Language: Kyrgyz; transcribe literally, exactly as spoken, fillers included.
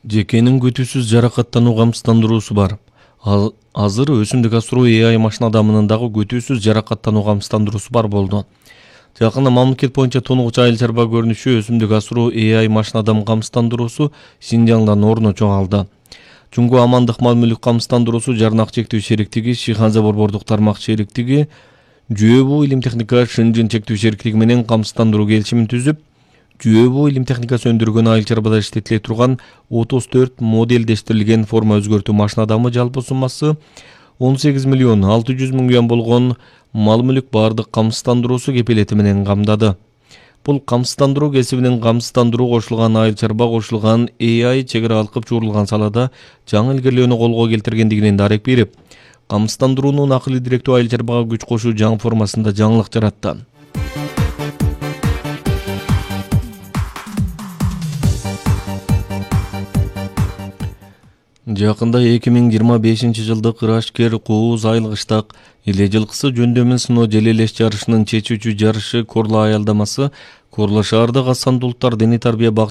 Жекенин күтүүсүз жаракаттануу камсыздандыруусу бар. Ал- Азыр өсүмдүк асыруу A I машина адамынын дагы күтүүсүз жаракаттануу камсыздандыруусу бар болду. Жакында мамлекет боюнча тунугуч айыл чарба көрүнүшү өсүмдүк асыруу A I машина адам камсыздандыруусу Синжаңдан орун алды. Чуңгу амандык мал мүлүк камсыздандыруусу жарнак чектөө шериктиги, Шиханза борбордук тармак шериктиги, Жүйөбүү илим техника Шынжын чектөө шериктиги менен камсыздандыруу келишимин түзүп, Жүйөбүү илим техникасы өндүргөн айыл чарбада иштетиле турган отуз төрт модельдештирилген форма өзгөртүү машина адамы жалпы суммасы он сегиз миллион алты жүз миң юан болгон мал мүлүк баардык камсыздандыруусу кепилети менен камдады. Бул камсыздандыруу кесибинин камсыздандыруу кошулган айыл чарба кошулган A I чегара алкып чуурулган салада жаңы илгерилөөнү колго келтиргендигинен дарек берип, камсыздандыруунун акылы директүү айыл чарбага күч кошуу жаңы формасында жаңылык жаратты. Жакында эки миң жыйырма бешинчи жылдык Ырашкер Кууз айыл кыштак эле жылкысы жөндөмүн сыноо желелеш жарышынын чечүүчү жарышы Корла аялдамасы Корла шаардык Асан Булуттар дене тарбия